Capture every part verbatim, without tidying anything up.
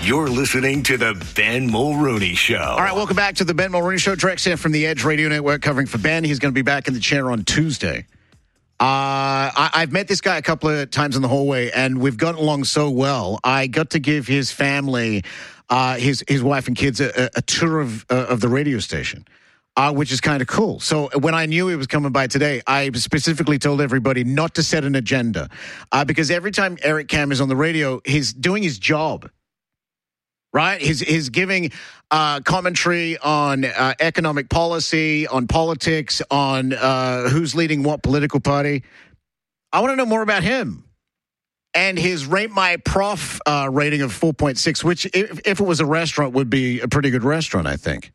You're listening to the Ben Mulrooney Show. All right, welcome back to the Ben Mulrooney Show. Drex here from the Edge Radio Network covering for Ben. He's going to be back in the chair on Tuesday. Uh, I, I've met this guy a couple of times in the hallway, and we've gotten along so well. I got to give his family, uh, his his wife and kids, a, a tour of uh, of the radio station, uh, which is kind of cool. So when I knew he was coming by today, I specifically told everybody not to set an agenda, uh, because every time Eric Kam is on the radio, he's doing his job. Right? He's, he's giving uh, commentary on uh, economic policy, on politics, on uh, who's leading what political party. I want to know more about him and his Rate My Prof uh, rating of four point six, which, if, if it was a restaurant, would be a pretty good restaurant, I think.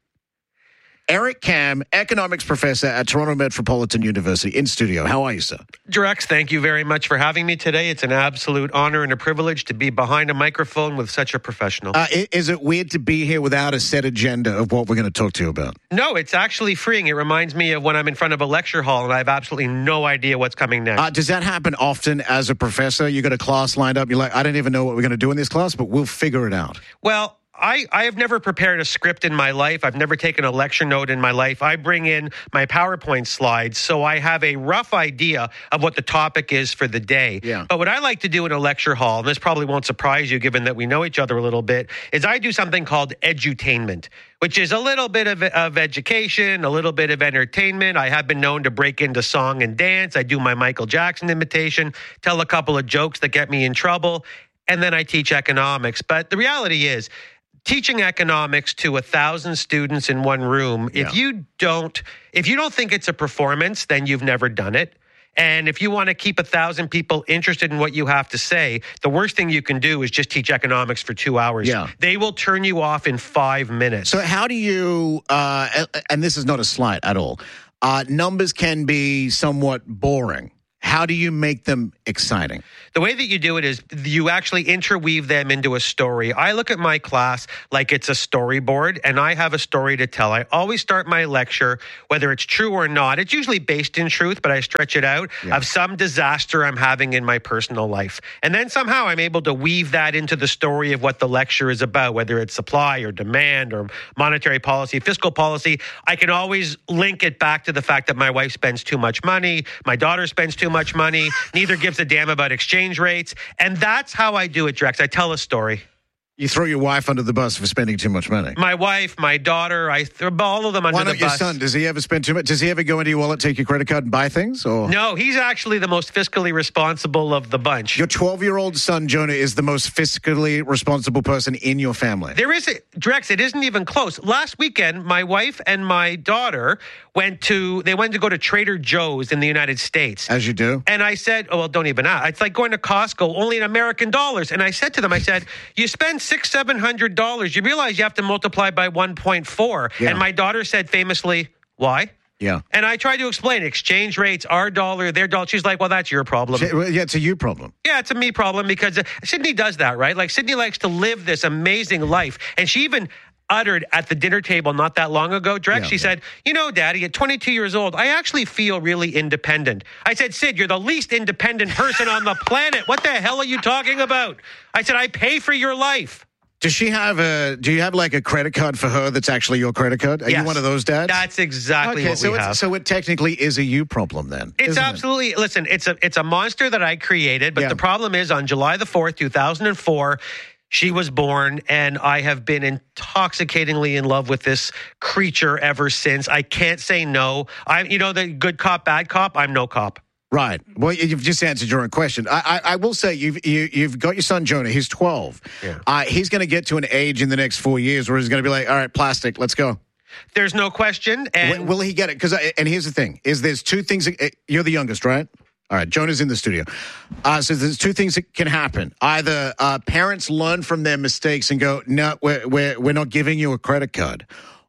Eric Kam, economics professor at Toronto Metropolitan University, in studio. How are you, sir? Drex, thank you very much for having me today. It's an absolute honor and a privilege to be behind a microphone with such a professional. Uh, is it weird to be here without a set agenda of what we're going to talk to you about? No, it's actually freeing. It reminds me of when I'm in front of a lecture hall and I have absolutely no idea what's coming next. Uh, does that happen often as a professor? You got a class lined up, you're like, I don't even know what we're going to do in this class, but we'll figure it out. Well, I, I have never prepared a script in my life. I've never taken a lecture note in my life. I bring in my PowerPoint slides, so I have a rough idea of what the topic is for the day. Yeah. But what I like to do in a lecture hall, and this probably won't surprise you given that we know each other a little bit, is I do something called edutainment, which is a little bit of, of education, a little bit of entertainment. I have been known to break into song and dance. I do my Michael Jackson imitation, tell a couple of jokes that get me in trouble, and then I teach economics. But the reality is, teaching economics to a thousand students in one room, yeah. if you don't, if you don't think it's a performance, then you've never done it. And if you want to keep a thousand people interested in what you have to say, the worst thing you can do is just teach economics for two hours. Yeah. They will turn you off in five minutes. So how do you, uh, and this is not a slight at all, uh, numbers can be somewhat boring. How do you make them exciting? The way that you do it is you actually interweave them into a story. I look at my class like it's a storyboard, and I have a story to tell. I always start my lecture, whether it's true or not. It's usually based in truth, but I stretch it out, yeah. of some disaster I'm having in my personal life. And then somehow I'm able to weave that into the story of what the lecture is about, whether it's supply or demand or monetary policy, fiscal policy. I can always link it back to the fact that my wife spends too much money, my daughter spends too much money, neither gives a damn about exchange rates. And that's how I do it, Drex. I tell a story. You throw your wife under the bus for spending too much money. My wife, my daughter, I throw all of them under Why the not bus. your son? Does he ever spend too much? Does he ever go into your wallet, take your credit card, and buy things? Or no, he's actually the most fiscally responsible of the bunch. Your twelve-year-old son, Jonah, is the most fiscally responsible person in your family. There is a, Drex, it isn't even close. Last weekend, my wife and my daughter went to, they went to go to Trader Joe's in the United States. As you do. And I said, oh, well, don't even ask. It's like going to Costco, only in American dollars. And I said to them, I said, you spend six, seven hundred dollars. You realize you have to multiply by one point four. Yeah. And my daughter said famously, why? Yeah. And I tried to explain exchange rates, our dollar, their dollar. She's like, well, that's your problem. She, yeah, it's a you problem. Yeah, it's a me problem because uh, Sydney does that, right? Like Sydney likes to live this amazing life. And she even uttered at the dinner table not that long ago, Drex, yeah, she yeah. said, you know, Daddy, at twenty-two years old, I actually feel really independent. I said, Sid, you're the least independent person on the planet. What the hell are you talking about? I said, I pay for your life. Does she have a, do you have like a credit card for her that's actually your credit card? Are Yes. you one of those dads? That's exactly okay, what so we it's, have. So it technically is a you problem then. It's isn't absolutely, it? listen, it's a it's a monster that I created, but Yeah. the problem is on July the fourth, two thousand four, she was born, and I have been intoxicatingly in love with this creature ever since. I can't say no. I, you know, the good cop, bad cop, I'm no cop. Right. Well, you've just answered your own question. I, I, I will say you've you, you've got your son Jonah. He's twelve. Yeah. Uh, he's going to get to an age in the next four years where he's going to be like, all right, plastic, let's go. There's no question. And will, will he get it? Because and here's the thing: is there's two things. That, you're the youngest, right? All right, Jonah's in the studio. Uh, so there's two things that can happen. Either uh, parents learn from their mistakes and go, no, we're, we're, we're not giving you a credit card.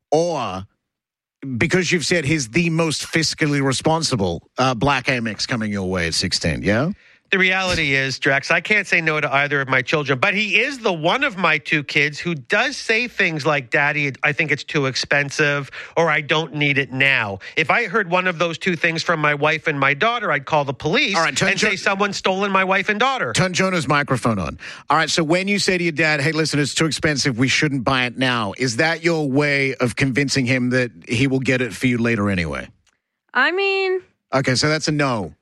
Or because you've said he's the most fiscally responsible, uh, Black Amex coming your way at sixteen, yeah? The reality is, Drex, I can't say no to either of my children, but he is the one of my two kids who does say things like, Daddy, I think it's too expensive, or I don't need it now. If I heard one of those two things from my wife and my daughter, I'd call the police All right, and Jo- say someone's stolen my wife and daughter. Turn Jonah's microphone on. All right, so when you say to your dad, hey, listen, it's too expensive, we shouldn't buy it now, is that your way of convincing him that he will get it for you later anyway? I mean... Okay, so that's a no.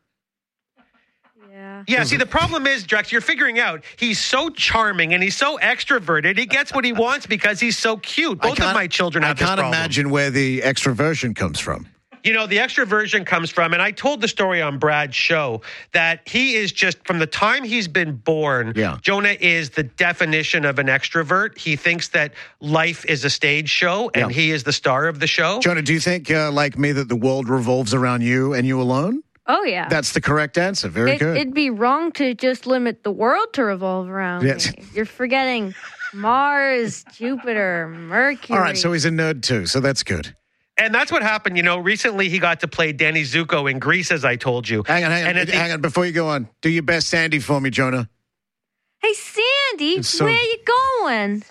Yeah, see, the problem is, Drex, you're figuring out he's so charming and he's so extroverted. He gets what he wants because he's so cute. Both of my children have I this can't problem. imagine where the extroversion comes from. You know, the extroversion comes from, and I told the story on Brad's show, that he is just, from the time he's been born, yeah. Jonah is the definition of an extrovert. He thinks that life is a stage show, and yeah. he is the star of the show. Jonah, do you think, uh, like me, that the world revolves around you and you alone? Oh, yeah. That's the correct answer. Very it, good. It'd be wrong to just limit the world to revolve around yes. me. You're forgetting Mars, Jupiter, Mercury. All right, so he's a nerd too, so that's good. And that's what happened. You know, recently he got to play Danny Zuko in Greece, as I told you. Hang on, hang on, and hang the, on. Before you go on, do your best Sandy for me, Jonah. Hey, Sandy, so- where you going?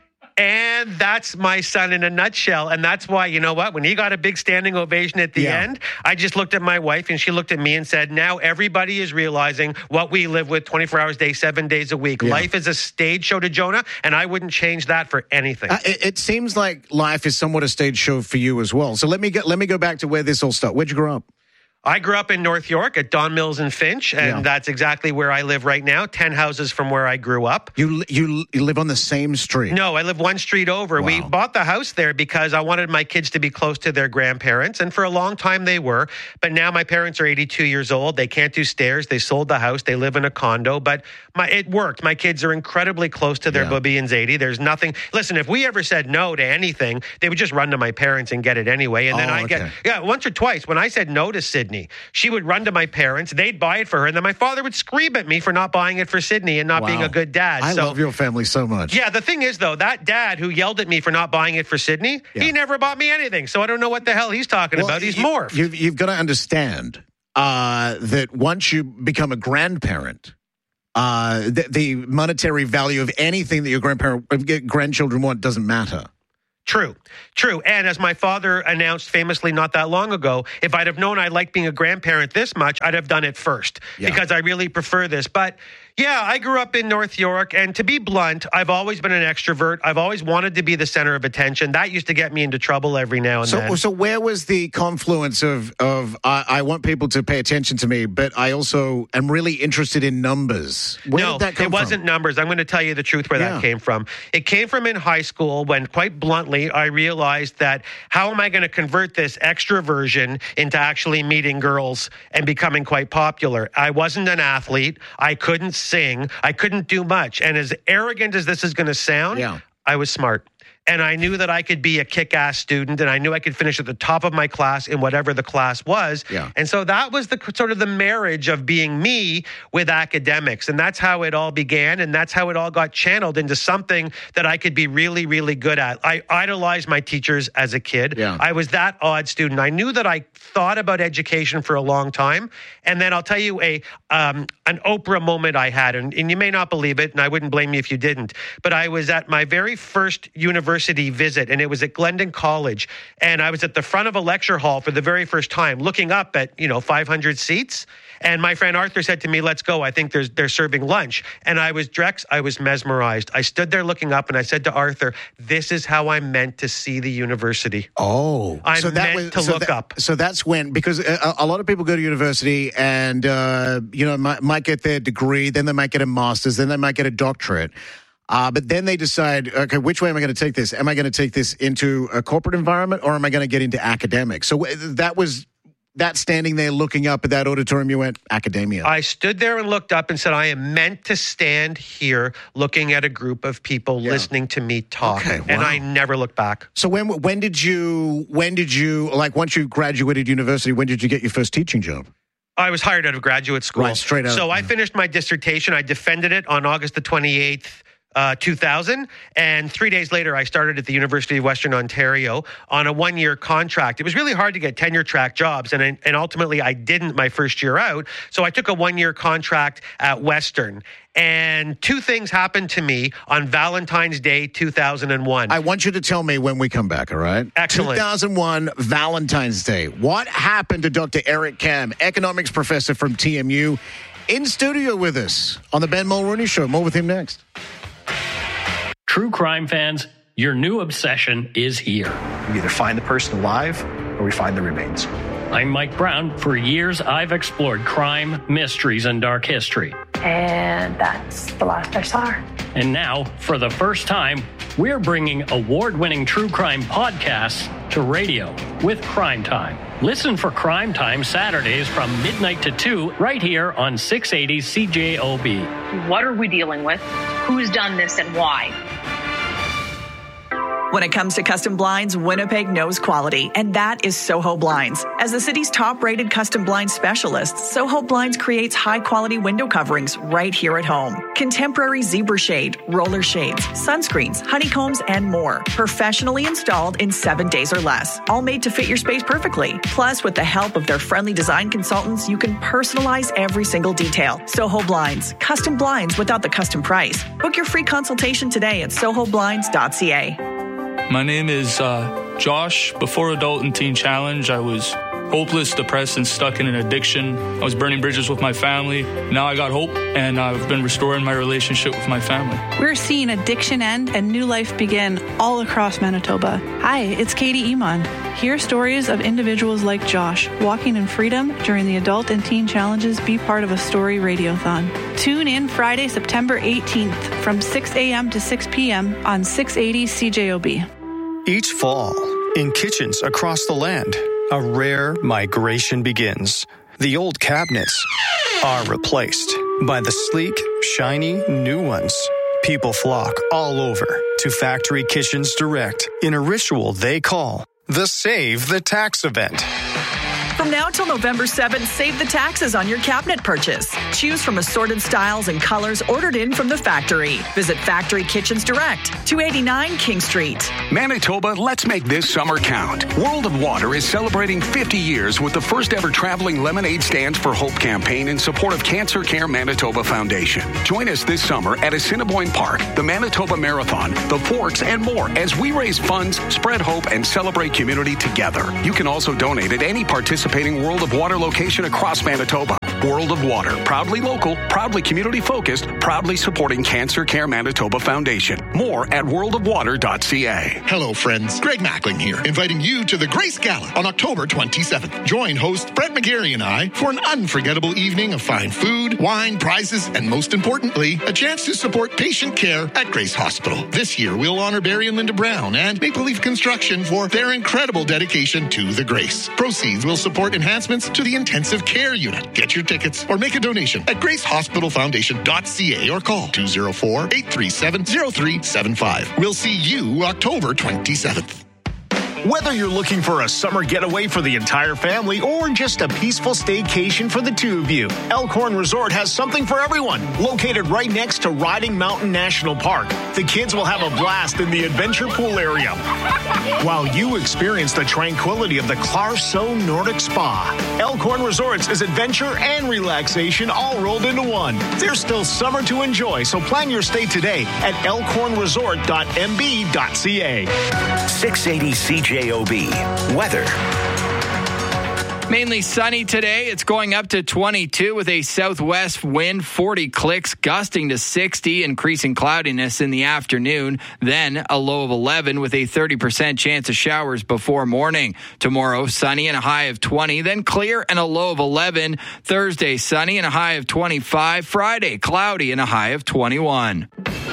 And that's my son in a nutshell. And that's why, you know what? When he got a big standing ovation at the Yeah. end, I just looked at my wife and she looked at me and said, now everybody is realizing what we live with twenty-four hours a day, seven days a week. Yeah. Life is a stage show to Jonah, and I wouldn't change that for anything. Uh, it, it seems like life is somewhat a stage show for you as well. So let me get let me go back to where this all started. Where'd you grow up? I grew up in North York at Don Mills and Finch, and Yeah. that's exactly where I live right now, ten houses from where I grew up. You li- you, li- you live on the same street. No, I live one street over. Wow. We bought the house there because I wanted my kids to be close to their grandparents, and for a long time they were. But now my parents are eighty-two years old. They can't do stairs. They sold the house. They live in a condo, but my it worked. My kids are incredibly close to their Yeah. booby and Zadie. There's nothing. Listen, if we ever said no to anything, they would just run to my parents and get it anyway. And then Oh, I get okay. yeah, once or twice when I said no to Sydney, she would run to my parents. They'd buy it for her, and then my father would scream at me for not buying it for Sydney and not Wow. being a good dad. I so, love your family so much. yeah, the thing is, though, that dad who yelled at me for not buying it for Sydney, Yeah. he never bought me anything. So I don't know what the hell he's talking Well, about. He's you, morphed. You've, you've got to understand uh, that once you become a grandparent, uh, the, the monetary value of anything that your grandparent uh, grandchildren want doesn't matter. True, true. And as my father announced famously not that long ago, if I'd have known I liked being a grandparent this much, I'd have done it first Yeah. because I really prefer this. But yeah, I grew up in North York, and to be blunt, I've always been an extrovert. I've always wanted to be the center of attention. That used to get me into trouble every now and So, then. so where was the confluence of of I, I want people to pay attention to me, but I also am really interested in numbers? Where no, did that come it wasn't from? numbers. I'm going to tell you the truth where Yeah. that came from. It came from in high school when, quite bluntly, I realized that how am I going to convert this extroversion into actually meeting girls and becoming quite popular? I wasn't an athlete. I couldn't sing. I couldn't do much. And as arrogant as this is going to sound, Yeah. I was smart. And I knew that I could be a kick-ass student, and I knew I could finish at the top of my class in whatever the class was. Yeah. And so that was the sort of the marriage of being me with academics. And that's how it all began, and that's how it all got channeled into something that I could be really, really good at. I idolized my teachers as a kid. Yeah. I was that odd student. I knew that I thought about education for a long time. And then I'll tell you a um, an Oprah moment I had, and, and you may not believe it, and I wouldn't blame you if you didn't, but I was at my very first university visit, and it was at Glendon College, and I was at the front of a lecture hall for the very first time, looking up at, you know, five hundred seats, and my friend Arthur said to me, let's go, I think there's, they're serving lunch, and I was, Drex, I was mesmerized. I stood there looking up, and I said to Arthur, this is how I'm meant to see the university. Oh, I'm so that meant was, to so look that- up. So that's when, because a, a lot of people go to university and, uh, you know, might, might get their degree, then they might get a master's, then they might get a doctorate. Uh, but then they decide, okay, which way am I going to take this? Am I going to take this into a corporate environment, or am I going to get into academics? So w- that was that standing there looking up at that auditorium, you went, academia. I stood there and looked up and said, I am meant to stand here looking at a group of people Yeah. listening to me talk. Okay, And wow. I never looked back. So when when did you, when did you, like once you graduated university, when did you get your first teaching job? I was hired out of graduate school. Right, straight out. So I finished my dissertation. I defended it on August the twenty-eighth, Uh, two thousand, and three days later, I started at the University of Western Ontario on a one-year contract. It was really hard to get tenure-track jobs, and and ultimately, I didn't my first year out. So I took a one-year contract at Western. And two things happened to me on Valentine's Day, two thousand one. I want you to tell me when we come back, all right? Excellent. two thousand one, Valentine's Day. What happened to Doctor Eric Kam, economics professor from T M U, in studio with us on the Ben Mulrooney Show? More with him next. True crime fans, your new obsession is here. We either find the person alive or we find the remains. I'm Mike Brown. For years, I've explored crime, mysteries, and dark history. And that's the last I saw her. And now, for the first time, we're bringing award-winning true crime podcasts to radio with Crime Time. Listen for Crime Time Saturdays from midnight to two right here on six eighty C J O B. What are we dealing with? Who's done this and why? When it comes to custom blinds, Winnipeg knows quality, and that is Soho Blinds. As the city's top-rated custom blind specialist, Soho Blinds creates high-quality window coverings right here at home. Contemporary zebra shade, roller shades, sunscreens, honeycombs, and more. Professionally installed in seven days or less. All made to fit your space perfectly. Plus, with the help of their friendly design consultants, you can personalize every single detail. Soho Blinds. Custom blinds without the custom price. Book your free consultation today at soho blinds dot c a. My name is uh, Josh. Before Adult and Teen Challenge, I was hopeless, depressed, and stuck in an addiction. I was burning bridges with my family. Now I got hope, and I've been restoring my relationship with my family. We're seeing addiction end and new life begin all across Manitoba. Hi, it's Katie Iman. Hear stories of individuals like Josh walking in freedom during the Adult and Teen Challenges Be Part of a Story Radiothon. Tune in Friday, September eighteenth from six a.m. to six p.m. on six eighty C J O B. Each fall, in kitchens across the land, a rare migration begins. The old cabinets are replaced by the sleek, shiny new ones. People flock all over to Factory Kitchens Direct in a ritual they call the Save the Tax event. From now till November seventh, save the taxes on your cabinet purchase. Choose from assorted styles and colors ordered in from the factory. Visit Factory Kitchens Direct, two eighty-nine King Street. Manitoba, let's make this summer count. World of Water is celebrating fifty years with the first ever traveling lemonade stands for Hope campaign in support of Cancer Care Manitoba Foundation. Join us this summer at Assiniboine Park, the Manitoba Marathon, the Forks, and more as we raise funds, spread hope, and celebrate community together. You can also donate at any participating World of Water location across Manitoba. World of Water, proudly local, proudly community-focused, proudly supporting Cancer Care Manitoba Foundation. More at world of water dot c a. Hello, friends. Greg Mackling here, inviting you to the Grace Gala on October twenty-seventh. Join host Brett McGarry and I for an unforgettable evening of fine food, wine, prizes, and most importantly, a chance to support patient care at Grace Hospital. This year, we'll honor Barry and Linda Brown and Maple Leaf Construction for their incredible dedication to the Grace. Proceeds will support enhancements to the intensive care unit. Get your tickets or make a donation at grace hospital foundation dot c a or call two oh four, eight three seven, oh three seven five. We'll see you October twenty-seventh. Whether you're looking for a summer getaway for the entire family or just a peaceful staycation for the two of you, Elkhorn Resort has something for everyone. Located right next to Riding Mountain National Park, the kids will have a blast in the adventure pool area, while you experience the tranquility of the Clarso Nordic Spa. Elkhorn Resorts is adventure and relaxation all rolled into one. There's still summer to enjoy, so plan your stay today at elkhorn resort dot m b dot c a. six eighty C J O B. Weather. Mainly sunny today. It's going up to twenty-two with a southwest wind, forty clicks, gusting to sixty, increasing cloudiness in the afternoon. Then a low of eleven with a thirty percent chance of showers before morning. Tomorrow, sunny and a high of twenty, then clear and a low of eleven. Thursday, sunny and a high of twenty-five. Friday, cloudy and a high of twenty-one.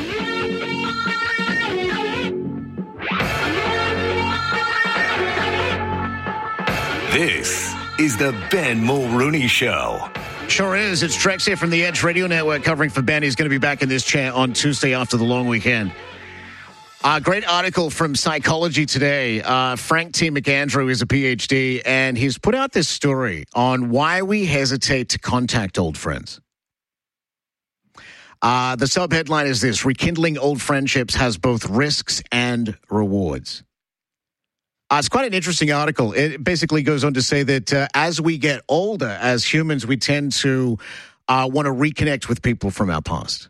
This is the Ben Mulrooney Show. Sure is. It's Trex here from the Edge Radio Network covering for Ben. He's going to be back in this chair on Tuesday after the long weekend. A uh, great article from Psychology Today. Uh, Frank T. McAndrew is a P H D, and he's put out this story on why we hesitate to contact old friends. Uh, the subheadline is this: Rekindling old friendships has both risks and rewards. Uh, it's quite an interesting article. It basically goes on to say that uh, as we get older, as humans, we tend to uh, want to reconnect with people from our past.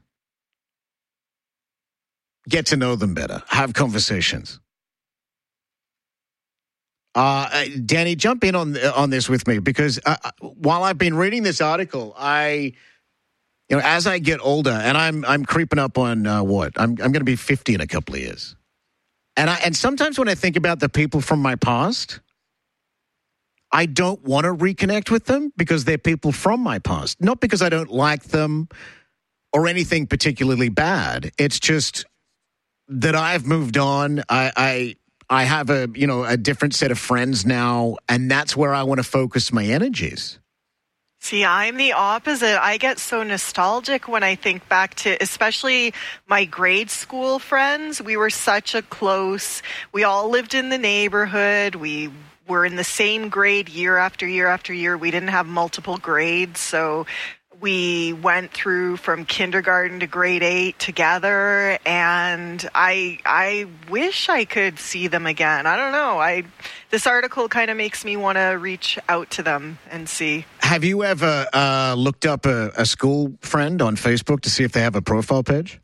Get to know them better. Have conversations. Uh, Danny, jump in on on this with me, because uh, while I've been reading this article, I, you know, as I get older, and I'm I'm creeping up on uh, what I'm I'm going to be fifty in a couple of years, and I and sometimes when I think about the people from my past, I don't want to reconnect with them because they're people from my past, not because I don't like them or anything particularly bad. It's just that I've moved on. I. I I have a, you know, a different set of friends now, and that's where I want to focus my energies. See, I'm the opposite. I get so nostalgic when I think back to, especially my grade school friends. We were such a close, we all lived in the neighborhood. We were in the same grade year after year after year. We didn't have multiple grades, so we went through from kindergarten to grade eight together, and I I wish I could see them again. I don't know. I this article kind of makes me want to reach out to them and see. Have you ever uh, looked up a, a school friend on Facebook to see if they have a profile page?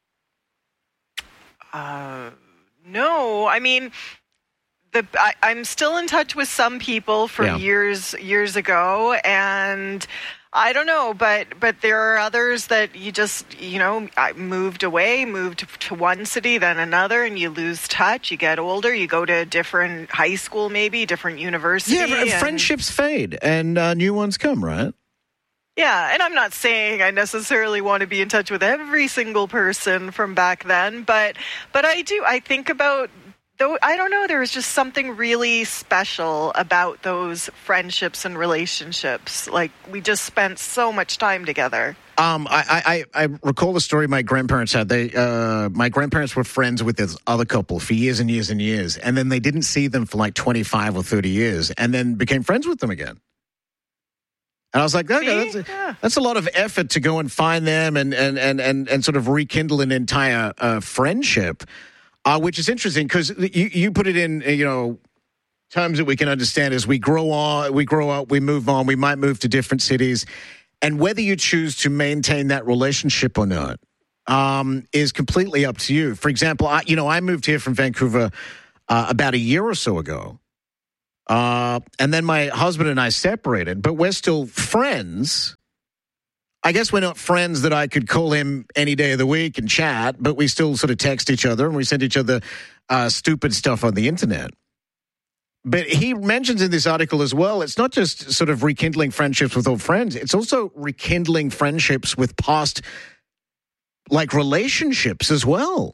Uh, no. I mean, the I, I'm still in touch with some people from Yeah. years years ago, and I don't know, but but there are others that you just, you know, I moved away, moved to one city, then another, and you lose touch. You get older, you go to a different high school, maybe, different university. Yeah, but and- friendships fade and uh, new ones come, right? Yeah, and I'm not saying I necessarily want to be in touch with every single person from back then, but but I do. I think about, though, I don't know, there was just something really special about those friendships and relationships. Like, we just spent so much time together. Um, I, I, I recall the story my grandparents had. They, uh, my grandparents were friends with this other couple for years and years and years, and then they didn't see them for like twenty-five or thirty years, and then became friends with them again. And I was like, okay, that's, a, that's a lot of effort to go and find them and and and and, and sort of rekindle an entire uh, friendship, uh, which is interesting because you, you put it in, you know, terms that we can understand as we grow on, we grow up, we move on, we might move to different cities, and whether you choose to maintain that relationship or not um, is completely up to you. For example, I, you know, I moved here from Vancouver uh, about a year or so ago. Uh, and then my husband and I separated, but we're still friends. I guess we're not friends that I could call him any day of the week and chat, but we still sort of text each other and we send each other uh, stupid stuff on the internet. But he mentions in this article as well, it's not just sort of rekindling friendships with old friends. It's also rekindling friendships with past, like, relationships as well.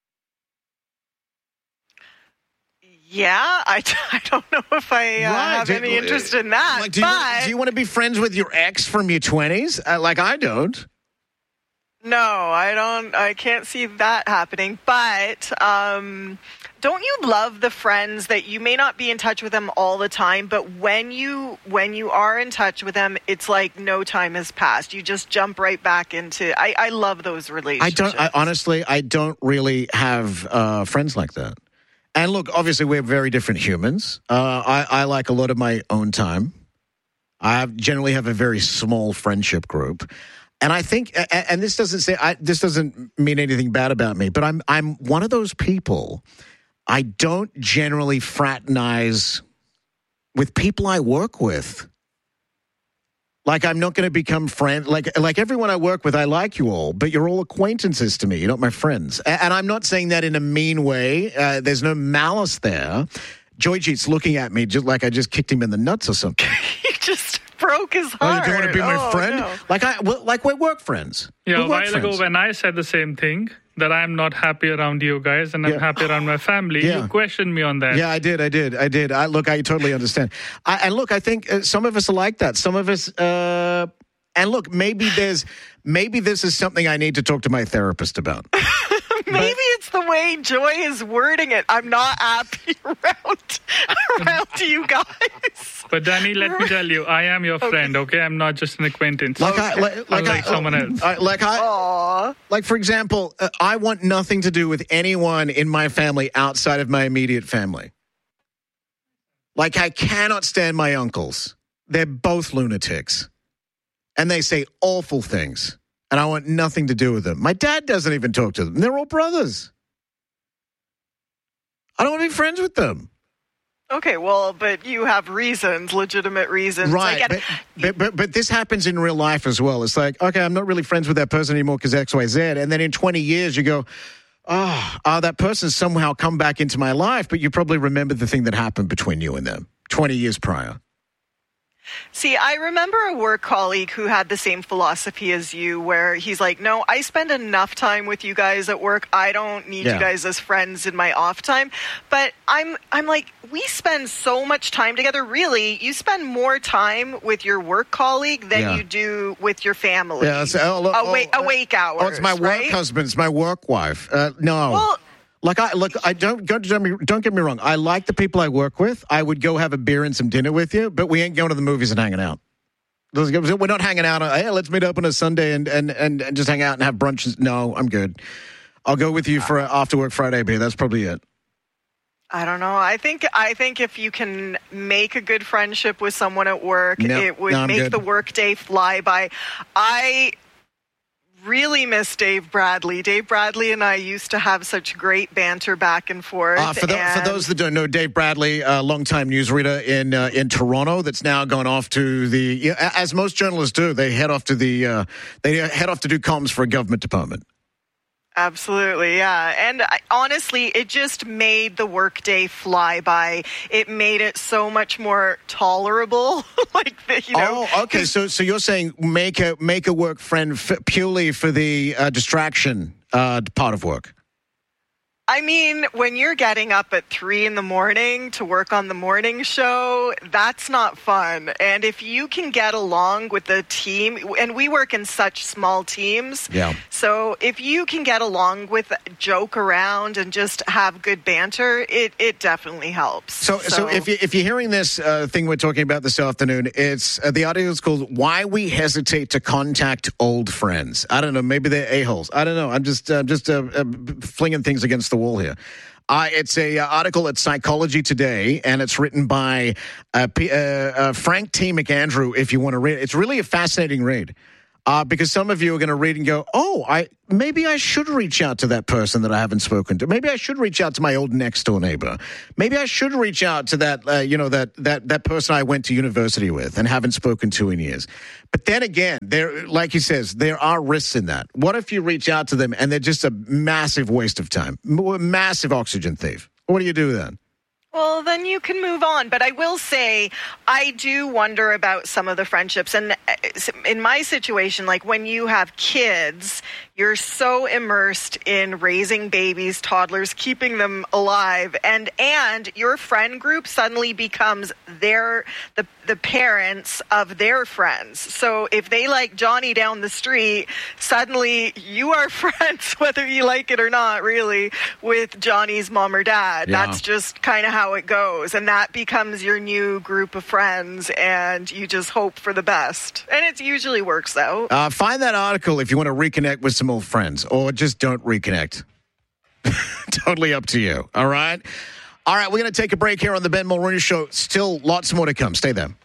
Yeah, I, I don't know if I uh, Right. have Do- any interest in that, Like, do, you, but... do you want to be friends with your ex from your twenties? Uh, like I don't. No, I don't. I can't see that happening. But um, don't you love the friends that you may not be in touch with them all the time, but when you when you are in touch with them, it's like no time has passed. You just jump right back into. I, I love those I relationships. don't. I, honestly, I don't really have uh, friends like that. And look, obviously, we're very different humans. Uh, I, I like a lot of my own time. I have, generally have a very small friendship group. And I think, and this doesn't say, I, this doesn't mean anything bad about me, but I'm I'm one of those people. I don't generally fraternize with people I work with. Like, I'm not going to become friends. Like, like everyone I work with, I like you all, but you're all acquaintances to me. You're not my friends. And, and I'm not saying that in a mean way. Uh, there's no malice there. Joyjeet's looking at me just like I just kicked him in the nuts or something. You just broke his Oh, heart. you don't want to be my Oh, friend? no. Like I, well, like we're work friends. Yeah, We're a work while friends. ago when I said the same thing, that I'm not happy around you guys and I'm Yeah. happy around my family, Yeah. you questioned me on that. Yeah, I did. I did. I did. I look. I totally understand. I, and look, I think uh, some of us are like that. Some of us. Uh, and look, maybe there's maybe this is something I need to talk to my therapist about. Maybe it's the way way Joy is wording it, I'm not happy around, around you guys. But Danny, let me tell you, I am your friend, okay? I'm not just an acquaintance. Like I, like, like, like I, someone else. I, like I, Aww. like for example, uh, I want nothing to do with anyone in my family outside of my immediate family. Like I cannot stand my uncles. They're both lunatics. And they say awful things. And I want nothing to do with them. My dad doesn't even talk to them. They're all brothers. I don't want to be friends with them. Okay, well, but you have reasons, legitimate reasons. Right, Like, but, but, but, but this happens in real life as well. It's like, okay, I'm not really friends with that person anymore because X, Y, Z. And then in twenty years, you go, oh, oh, that person's somehow come back into my life, but you probably remember the thing that happened between you and them twenty years prior. See, I remember a work colleague who had the same philosophy as you, where he's like, no, I spend enough time with you guys at work. I don't need Yeah. you guys as friends in my off time. But I'm I'm like, we spend so much time together. Really, you spend more time with your work colleague than Yeah. you do with your family. Yeah, it's, oh, look, Awake, oh, awake hours. Oh, it's my work right? husband. It's my work wife. Uh, no. Well, Like I look, I don't don't get me don't get me wrong. I like the people I work with. I would go have a beer and some dinner with you, but we ain't going to the movies and hanging out. We're not hanging out. Hey, let's meet up on a Sunday and and and, and just hang out and have brunch. No, I'm good. I'll go with you for an after work Friday beer. That's probably it. I don't know. I think I think if you can make a good friendship with someone at work, No, it would no, I'm make good. the work day fly by. I really miss Dave Bradley. Dave Bradley and I used to have such great banter back and forth. Uh, for, the, and for those that don't know, Dave Bradley, a longtime newsreader in uh, in Toronto, that's now gone off to the, yeah, as most journalists do, they head off to the uh, they head off to do comms for a government department. Absolutely, yeah. And I, honestly, it just made the workday fly by. It made it so much more tolerable. like, the, you know. Oh, okay. So, so you're saying make a make a work friend f- purely for the uh, distraction uh, part of work. I mean, when you're getting up at three in the morning to work on the morning show, that's not fun. And if you can get along with the team, and we work in such small teams, yeah. So if you can get along with, joke around, and just have good banter, it, it definitely helps. So, so, so if you if you're hearing this uh, thing we're talking about this afternoon, it's uh, the article is called "Why We Hesitate to Contact Old Friends." I don't know, maybe they're a-holes. I don't know. I'm just uh, just uh, uh, flinging things against the wall here. Uh, it's a uh, article at Psychology Today, and it's written by uh, P- uh, uh, Frank T. McAndrew. If you want to read it, it's really a fascinating read. Uh, because some of you are going to read and go, oh, I maybe I should reach out to that person that I haven't spoken to. Maybe I should reach out to my old next door neighbor. Maybe I should reach out to that, uh, you know, that that that person I went to university with and haven't spoken to in years. But then again, there, like he says, there are risks in that. What if you reach out to them and they're just a massive waste of time, massive oxygen thief? What do you do then? Well, then you can move on. But I will say, I do wonder about some of the friendships. And in my situation, like when you have kids, you're so immersed in raising babies, toddlers, keeping them alive. And and your friend group suddenly becomes their the the parents of their friends. So if they like Johnny down the street, suddenly you are friends, whether you like it or not, really, with Johnny's mom or dad. Yeah. That's just kind of how it goes. And that becomes your new group of friends, and you just hope for the best. And it usually works out. Uh, find that article if you want to reconnect with some old friends, or just don't reconnect. Totally up to you. All right? All right, we're going to take a break here on the Ben Mulroney Show. Still lots more to come. Stay there.